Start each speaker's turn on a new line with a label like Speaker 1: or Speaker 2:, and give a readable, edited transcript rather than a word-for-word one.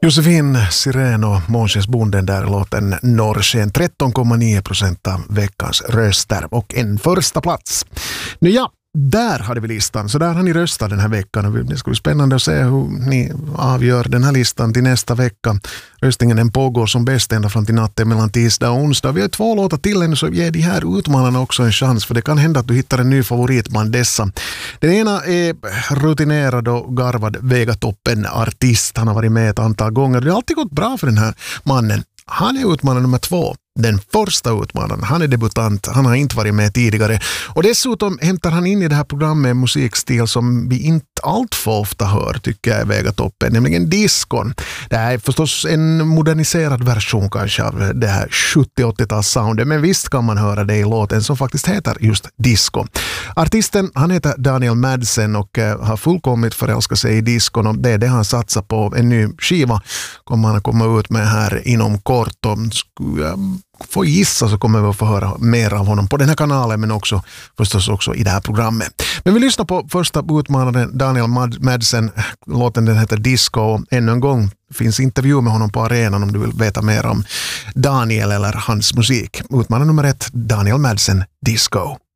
Speaker 1: Josefin Sirén och Månsens bonden där låten Norrsken 13,9% av veckans röster och en första plats. Nu ja, där hade vi listan. Så där har ni röstat den här veckan och det ska bli spännande att se hur ni avgör den här listan till nästa vecka. Röstningen den pågår som bäst ända fram till natten mellan tisdag och onsdag. Vi har 2 låtar till ännu så ger de här utmanarna också en chans för det kan hända att du hittar en ny favorit bland dessa. Den ena är rutinerad och garvad Vegatoppen-artist. Han har varit med ett antal gånger. Det har alltid gått bra för den här mannen. Han är utmanare nummer 2. Den första utmanaren, han är debutant, han har inte varit med tidigare och dessutom hämtar han in i det här programmet en musikstil som vi inte allt för ofta hör tycker jag är Vegatoppen, nämligen diskon. Det här är förstås en moderniserad version kanske av det här 70-80-tals soundet, men visst kan man höra det i låten som faktiskt heter just disco. Artisten, han heter Daniel Madsen och har fullkomligt förälskat sig i diskon och det är det han satsar på. En ny skiva kommer han att komma ut med här inom kort och får gissa så kommer vi att få höra mer av honom på den här kanalen men också förstås också i det här programmet. Men vi lyssnar på första utmanaren Daniel Madsen. Låten den heter Disco och ännu en gång finns intervju med honom på arenan om du vill veta mer om Daniel eller hans musik. Utmanare nummer 1, Daniel Madsen, Disco.